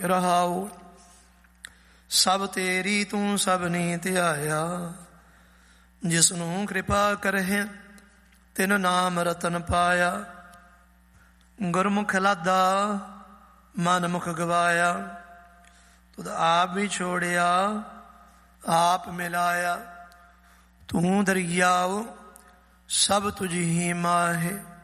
ਰਹਾਉ। ਸਭ ਤੇਰੀ ਤੂੰ ਸਭਨੀ ਧਿਆਇਆ, ਜਿਸਨੂੰ ਕਿਰਪਾ ਕਰਹਿ ਤਿਨ ਨਾਮ ਰਤਨ ਪਾਇਆ। ਗੁਰਮੁਖ ਲਾਦਾ ਮਨ ਮੁਖ ਗਵਾਇਆ, ਤੁਧ ਆਪ ਵੀ ਛੋੜਿਆ ਆਪ ਮਿਲਾਇਆ। ਤੂੰ ਦਰਿਆਉ ਸਭ ਤੁਝ ਹੀ ਮਾਹੇ,